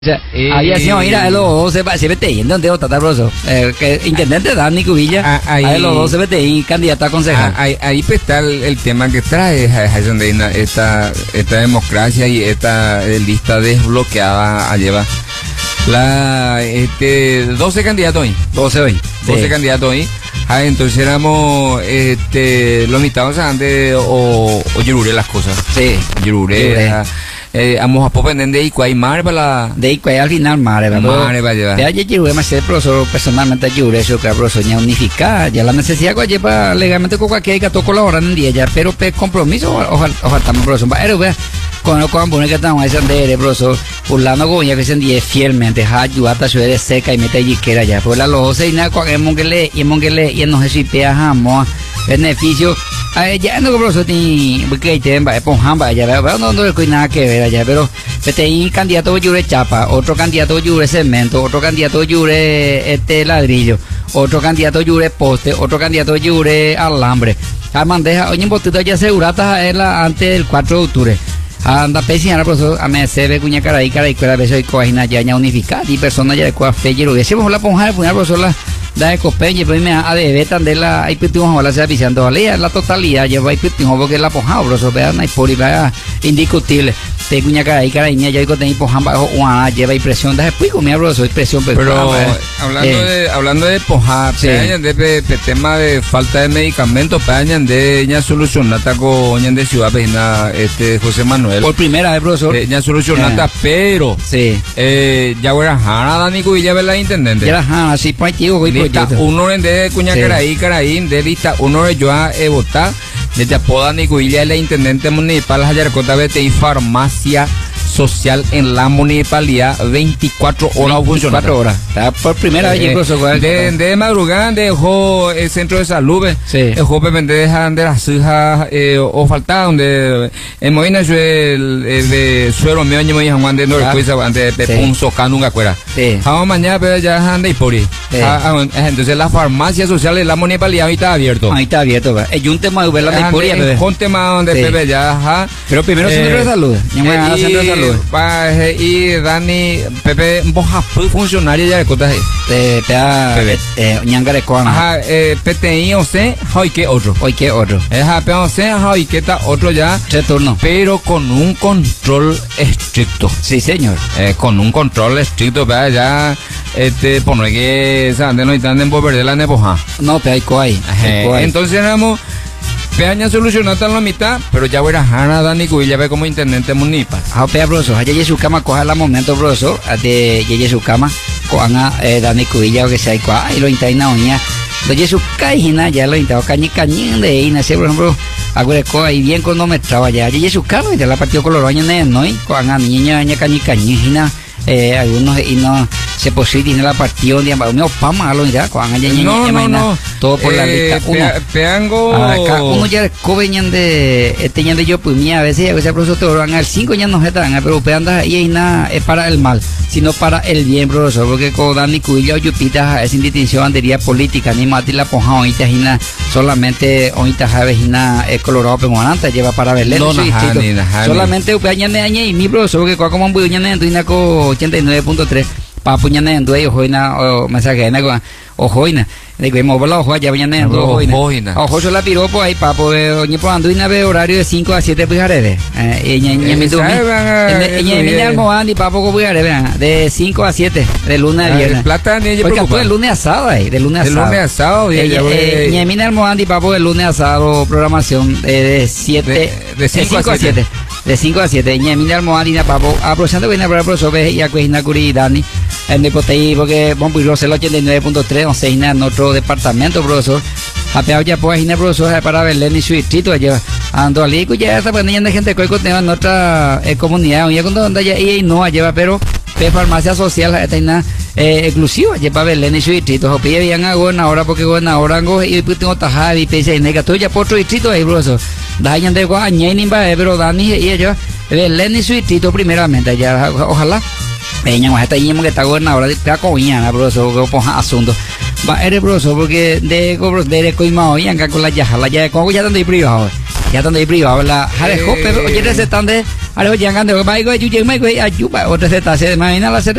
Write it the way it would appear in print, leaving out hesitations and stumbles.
O sea, había sido ir a los 12 CBTI, ¿dónde está profesor? Que intendente Dani Cubilla, a los 12 CBTI, candidato a concejal. Ahí pues está el tema que trae, es donde esta democracia y esta lista desbloqueada lleva la 12 candidatos hoy. 12 hoy. 12 candidatos hoy. Entonces éramos los invitados antes o Yurure las cosas. Sí. Yurure. Vamos a popender de Icuay Mare para la... De Icuay al final Mare para llevar. Ya Yurure más el profesor personalmente Yurure, yo creo que profesor ya unificar, ya la necesidad que lleva legalmente con cualquier que todo colaborar en día ya, pero compromiso, ojalá estamos profesor. Pero vea, con lo que estamos haciendo de profesor, Fulano Goña que se endie fielmente, ayuda a su de seca y mete allí que era ya, pues la loza y nada, con el monguele y no se sipea jamás, beneficio. Ya no profesor ni porque te va por jamba ya veo no hay nada que ver allá, pero este ahí candidato Yure chapa, otro candidato Yure cemento, otro candidato Yure ladrillo, otro candidato Yure poste, otro candidato Yure alambre. Mandeja, oye, botito ya asegurata era antes del 4 de octubre. Anda pésima profesor, a me se ve cuña cara y cuela beso y coagina ya unificada y persona ya de cuá fe y lo decimos la ponja el profesor la da de copeña pues me ha de tan de la hay pitimos a la sea pisando vale la totalidad lleva hay pitimos porque la ponja profesor vean hay por indiscutible te cuña cara y ya digo tenéis ponja bajo lleva impresión da después comía profesor impresión pero hablando de ponja sí. De tema de falta de medicamentos pañan de ya solucionata con de ciudad vecina José Manuel por primera vez profesor ya solucionata pero sí ya era jana Dani Cubilla ver la intendente ya jana sí pues tío lista uno de cuña caraí de lista uno de yo a votar desde apoda Dani Cubilla la intendente municipal Jayarcota BTI farmacia social en la municipalidad 24 horas funcionando. 24 horas. Está por primera vez de madrugada dejó el centro de salud, dejó dejan de las hijas o falta donde en Moina de suero mío año me Juan de Norcuisa antes de punzo canunga cuera. Vamos mañana pero ya anda y por ahí. Entonces la farmacia social en la municipalidad ahí está abierto. Ahí está abierto, es un tema de la memoria, es un tema donde Pepe ya pero primero centro de salud. Centro de salud. Y Dani Pepe Boja fue funcionario ya de cotas ñangare coana ajá PTI o sea hoy que otro o sea hoy que está otro ya retorno pero con un control estricto sí señor con un control estricto para ya por no que saben no están en volver de la nepoja no te hay coay entonces éramos Peña solucionó hasta la mitad, pero ya voy a Hanna Dani Cubilla ve como intendente municipal. Pea profesor, allá su cama coja la momento profesor, de yeye su cama coja Dani Cubilla o que sea y lo intaina oña. Doye su caijina ya lo intentó cañín de ina, por ejemplo, agüeco ahí bien cuando me traba ya yeye su cama y de la partido coloroña no y coja niña cañín algunos y no se posible en la partición de ambos pama lo ya con no todo por la lista peango acá uno ya coveñan de de yo pues mía a veces profesor te van al 5 ya no se dan pero peanda ahí nada es para el mal sino para el bien profesor porque con Dani Cubilla o Yupita es sin distinción bandería política ni mati la ponja ahorita jina solamente ahorita javejina colorado pemonanta lleva para verle solamente upeñan de añe y mi profesor que como un buñan de tuina con 89.3 para puñane en dueño joina o mensaje o joina de que me voló ojo ya puñane en joina ojo la piropo ahí para poder ni por anduina ve horario de 5 a 7 pijarede mi almohandi para poco pijarede de 5 a 7 de lunes a viernes plata ni ella porque de lunes a sábado de lunes a sábado mi almohandi para poder lunes a sábado programación de 7 de 5 a 7 de 5 a 7 ñemina almohadina papo aprovechando que viene para profesor y a cuina curi Dani en el poteí porque vamos a ir el 89.3 o sea en otro departamento profesor apeado ya pues en el profesor para verle ni su distrito allá ando ali que ya está poniendo de gente que contenido en otra comunidad y cuando anda ya y no lleva pero farmacia social está exclusiva lleva verle ni su distrito o pide bien a gobernadora porque gobernadora y pues tengo tajada y pese en el ya por otro distrito ahí profesor dañan de guaña ni va pero Dani y ella verle ni su distrito primeramente ya ojalá peña está yendo que está gobernadora está coñana profesor que ponga asunto va eres profesor porque de coimao y acá con la ya como ya están de privado la jare pero oye ese están de ahora ya ganando, que va a ir, ayuda, otra se está, se imagina la